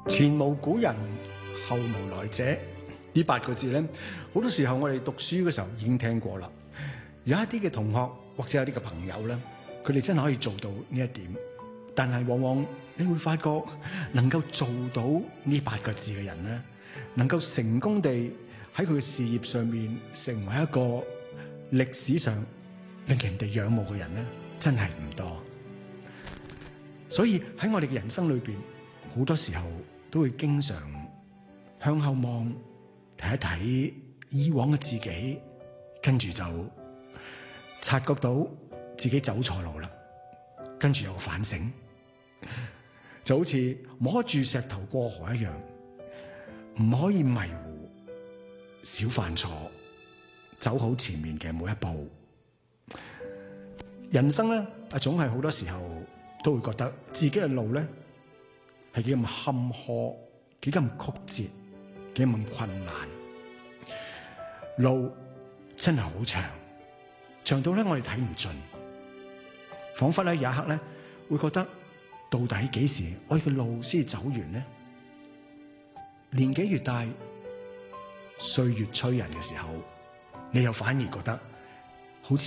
前無古人，後無來者，呢8個字呢，好多時候我哋讀書嘅時候已經聽過啦。有一啲嘅同學或者有啲嘅朋友呢，佢哋真係可以做到呢一點，但係往往你會發覺能夠做到呢8個字嘅人呢，能夠成功地喺佢嘅事業上面成為一個歷史上令人哋仰慕嘅人呢，真係唔多。所以喺我哋嘅人生裏邊，好多時候都會經常向後望，睇一睇以往嘅自己，跟住就察覺到自己走錯路啦，跟住有個反省，就好似摸住石頭過河一樣，唔可以迷糊，少犯錯，走好前面嘅每一步。人生咧，總係好多時候都會覺得自己嘅路咧係幾咁坎坷，幾咁曲折，幾咁困難。路真係好長，長到咧我哋睇唔盡，彷彿咧有一刻咧會覺得到底幾時我哋嘅路先走完呢？年紀越大，歲月催人嘅時候，你又反而覺得